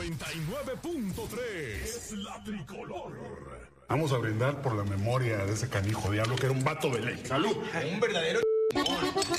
99.3 es la tricolor. Vamos a brindar por la memoria de ese canijo diablo que era un vato de ley. ¡Salud! Un verdadero